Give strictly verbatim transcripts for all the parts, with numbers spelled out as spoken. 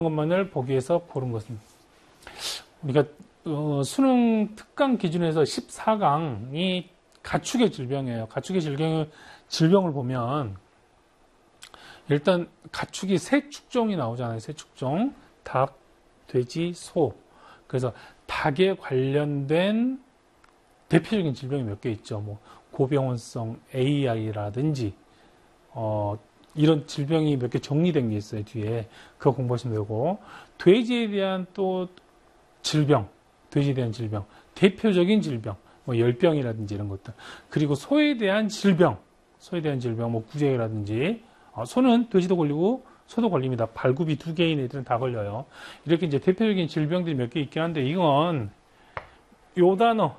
것만을 보기 위해서 고른 것입니다. 우리가 어, 수능 특강 기준에서 십사 강이 가축의 질병이에요. 가축의 질병, 질병을 보면 일단 가축이 세 축종이 나오잖아요. 세 축종. 닭, 돼지, 소. 그래서 닭에 관련된 대표적인 질병이 몇 개 있죠. 뭐 고병원성 에이아이라든지 어, 이런 질병이 몇 개 정리된 게 있어요. 뒤에 그거 공부하시면 되고, 돼지에 대한 또 질병, 돼지에 대한 질병, 대표적인 질병, 뭐 열병이라든지 이런 것들, 그리고 소에 대한 질병, 소에 대한 질병, 뭐 구제라든지. 어, 소는 돼지도 걸리고 소도 걸립니다. 발굽이 두 개인 애들은 다 걸려요. 이렇게 이제 대표적인 질병들이 몇 개 있긴 한데, 이건 요 단어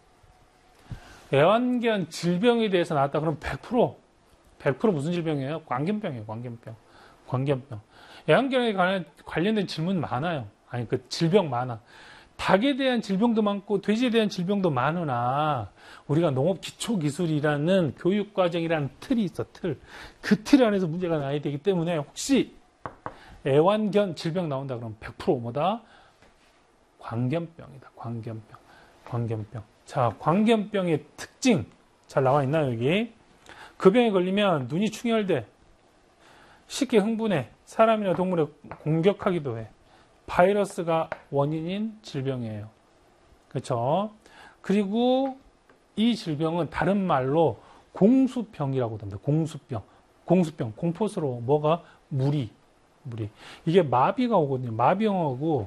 애완견 질병에 대해서 나왔다 그러면 백 퍼센트 백 퍼센트 무슨 질병이에요? 광견병이에요. 광견병. 광견병. 애완견에 관련, 관련된 질문 많아요. 아니, 그 질병 많아. 닭에 대한 질병도 많고 돼지에 대한 질병도 많으나 우리가 농업기초기술이라는 교육과정이라는 틀이 있어. 틀. 그 틀 안에서 문제가 나야 되기 때문에 혹시 애완견 질병 나온다 그러면 백 퍼센트 뭐다? 광견병이다. 광견병. 광견병. 자, 광견병의 특징 잘 나와 있나요, 여기? 그 병에 걸리면 눈이 충혈돼. 쉽게 흥분해. 사람이나 동물에 공격하기도 해. 바이러스가 원인인 질병이에요. 그렇죠? 그리고 이 질병은 다른 말로 공수병이라고 합니다. 공수병. 공수병. 공포스러워. 뭐가? 무리. 무리. 이게 마비가 오거든요. 마비형하고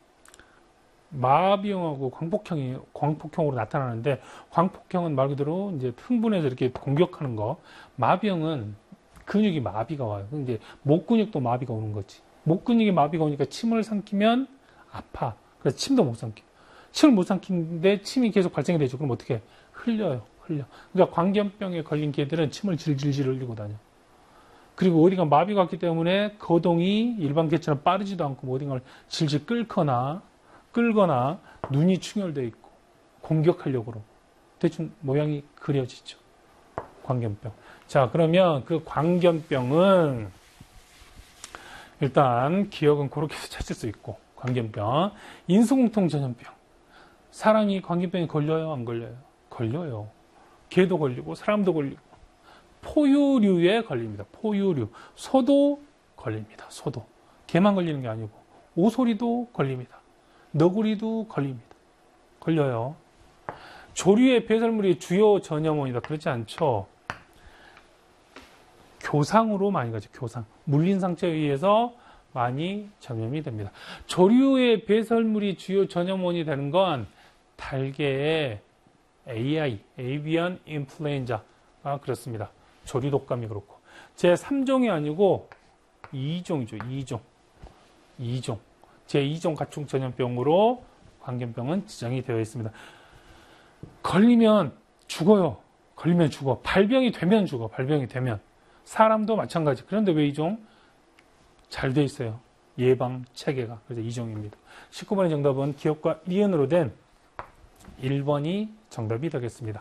마비형하고 광폭형이 광폭형으로 나타나는데, 광폭형은 말 그대로 이제 흥분해서 이렇게 공격하는 거. 마비형은 근육이 마비가 와요. 이제 목 근육도 마비가 오는 거지. 목 근육이 마비가 오니까 침을 삼키면 아파. 그래서 침도 못 삼켜. 침을 못 삼키는데 침이 계속 발생이 되죠. 그럼 어떻게? 흘려요. 흘려. 그러니까 광견병에 걸린 개들은 침을 질질질 흘리고 다녀. 그리고 어디가 마비가 왔기 때문에 거동이 일반 개처럼 빠르지도 않고 뭐 어딘가를 질질 끓거나 끌거나 눈이 충혈되어 있고 공격하려고 그러고, 대충 모양이 그려지죠. 광견병. 자, 그러면 그 광견병은 일단 기억은 그렇게 해서 찾을 수 있고, 광견병. 인수공통 전염병. 사람이 광견병에 걸려요? 안 걸려요? 걸려요. 개도 걸리고 사람도 걸리고. 포유류에 걸립니다. 포유류. 소도 걸립니다. 소도. 개만 걸리는 게 아니고 오소리도 걸립니다. 너구리도 걸립니다. 걸려요. 조류의 배설물이 주요 전염원이다. 그렇지 않죠? 교상으로 많이 가죠. 교상. 물린 상처에 의해서 많이 전염이 됩니다. 조류의 배설물이 주요 전염원이 되는 건 달개의 에이아이, 에이비언 인플루엔자가 그렇습니다. 조류 독감이 그렇고. 제삼 종이 아니고 이 종이죠. 이 종. 이 종. 제이 종 가축 전염병으로 광견병은 지정이 되어 있습니다. 걸리면 죽어요. 걸리면 죽어. 발병이 되면 죽어. 발병이 되면. 사람도 마찬가지. 그런데 왜 이 종? 잘 돼 있어요. 예방 체계가. 그래서 이 종입니다. 십구 번의 정답은 기억과 이은으로 된 일 번이 정답이 되겠습니다.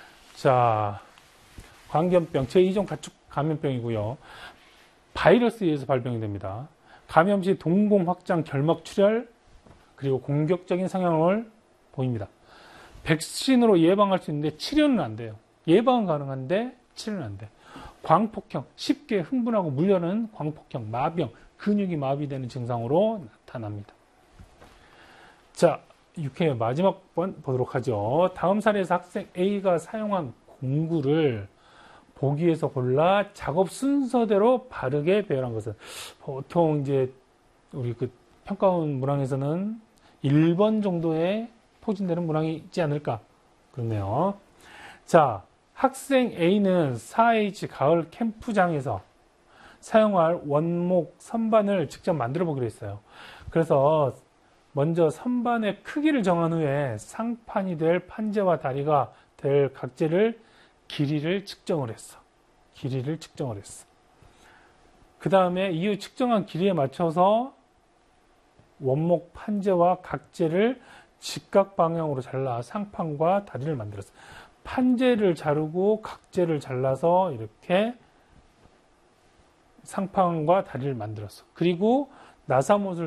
자, 광견병 제이 종 가축 감염병이고요. 바이러스에 의해서 발병이 됩니다. 감염 시 동공 확장, 결막 출혈, 그리고 공격적인 성향을 보입니다. 백신으로 예방할 수 있는데 치료는 안 돼요. 예방은 가능한데 치료는 안 돼. 광폭형, 쉽게 흥분하고 물려는 광폭형, 마비형, 근육이 마비되는 증상으로 나타납니다. 자, 육 회 마지막 번 보도록 하죠. 다음 사례에서 학생 A가 사용한 공구를 보기에서 골라 작업 순서대로 바르게 배열한 것은, 보통 이제 우리 그 평가원 문항에서는 일 번 정도의 포진되는 문항이 있지 않을까 그렇네요. 자, 학생 A는 사 에이치 가을 캠프장에서 사용할 원목 선반을 직접 만들어 보기로 했어요. 그래서 먼저 선반의 크기를 정한 후에 상판이 될 판재와 다리가 될 각재를 길이를 측정을 했어. 길이를 측정을 했어. 그 다음에 이후 측정한 길이에 맞춰서 원목 판재와 각재를 직각 방향으로 잘라 상판과 다리를 만들었어. 판재를 자르고 각재를 잘라서 이렇게 상판과 다리를 만들었어. 그리고 나사못을